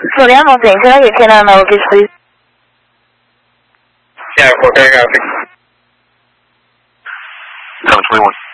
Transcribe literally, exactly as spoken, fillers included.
For the Hamilton, can I get ten on my location, please? Yeah, four paragraphic. seven twenty-one.